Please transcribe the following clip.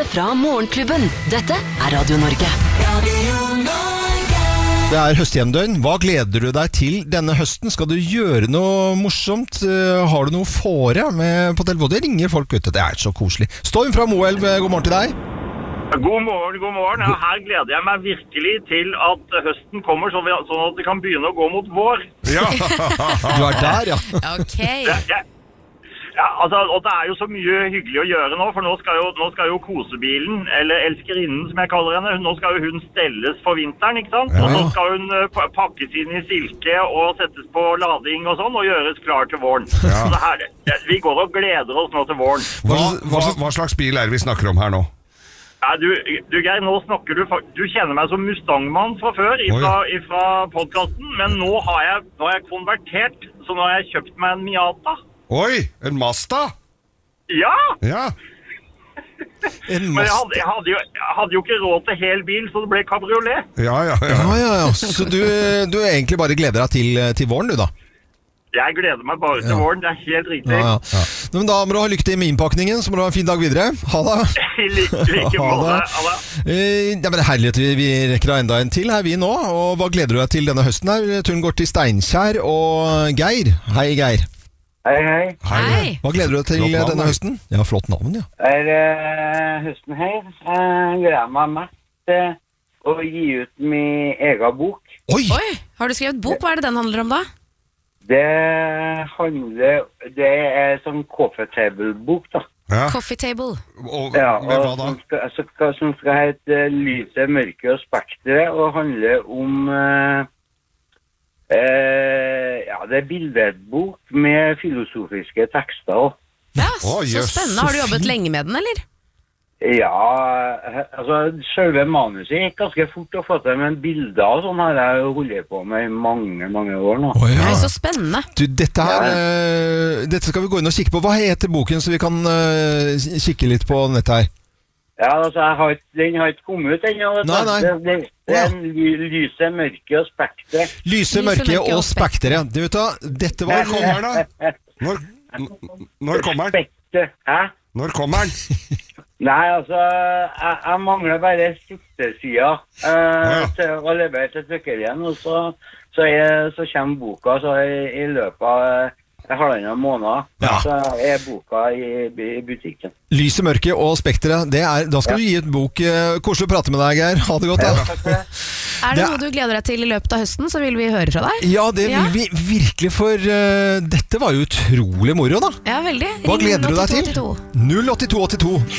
fra Morgenklubben. Dette er Radio Norge. Det er høsthjemdøgn. Hva gleder du deg til denne høsten? Skal du gjøre noe morsomt? Har du noe fore med på telefonen? Det ringer folk ut. Det er så koselig. Storm fra Moelv, god morgen til deg. God morgen, god morgen. Ja, her gleder jeg meg virkelig til at høsten kommer, sånn at det kan begynne å gå mot vår. Ja, du er der, ja. Ok. Ja, altså, og det er jo så mye hyggelig å gjøre nå, for nå skal jo kosebilen, eller elskerinnen som jeg kaller henne, nå skal jo hun stelles for vinteren, ikke sant? Ja. Og så skal hun pakkes inn i silke og settes på lading og sånn, og gjøres klar til våren. Ja. Så vi går og gleder oss nå til våren. Hva slags bil er det vi snakker om her nå? Ja, du Geir, nå snakker du kjenner meg som Mustangmann fra før, fra podcasten, men nå har jeg konvertert, så nå har jeg kjøpt meg en Miata. Oi, en Mazda? Ja! Ja. Men jeg hadde jo ikke råd til hel bil, så det ble kabriolet. Ja. Ja. Så du egentlig bare gleder deg til våren, du da? Jeg gleder meg bare til våren, det er helt riktig. Ja. Men da må du ha lykke til med innpakningen, så må du ha en fin dag videre. Ha det. Like måte. Det er herlig at vi rekker enda en til her vi nå. Og hva gleder du deg til denne høsten her? Turen går til Steinkjer og Geir. Hei, Geir. Hei. Hva gleder du deg til denne høsten? Ja, flott navn, ja. Høsten her. Jeg gleder meg mest til å gi ut min egen bok. Oi! Har du skrevet bok? Hva er det den handler om da? Det er sånn coffee table-bok da. Ja. Coffee table. Og Ja, med hva og da? som skal hete Lyset, mørket og spekteret, og handle om det er billedbok med filosofiske tekster også. Ja, Å, så jøss. spennende. Har du jobbet lenge med den, eller? Ja, altså selve manuset gikk ganske fort å få til, men bilder og sånn har jeg jo holdt på med i mange, mange år nå. Å, ja. Nei, så spennende. Du, dette skal vi gå inn og kikke på. Hva heter boken, så vi kan kikke litt på nettet her? Ja, altså den har ikke kommet ut ennå. Nei. Det er Lyset, mørket og spekteret. Lyset, mørket og spekteret. Du vet da, dette var... Når kommer den da? Når kommer den? Spekteret, hæ? Når kommer den? Nei, altså, jeg mangler bare siste siden til å levere til trykkeriet, og så kommer boka så i løpet av halvannen måned, så er boka i butikken. Lyset, mørket og spekteret, da skal du gi et bok. Koselig å prate med deg, Geir. Ha det godt, da. Er det noe du gleder deg til i løpet av høsten, så vil vi høre fra deg. Ja, det vil vi virkelig, for dette var jo utrolig moro, da. Ja, veldig. Hva gleder du deg til? 08282. 08282.